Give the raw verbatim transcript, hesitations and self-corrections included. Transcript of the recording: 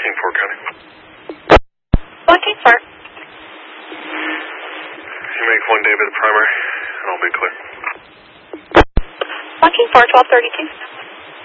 King four County. one King four. You make one David primary, and I'll be clear. one King four, twelve thirty-two.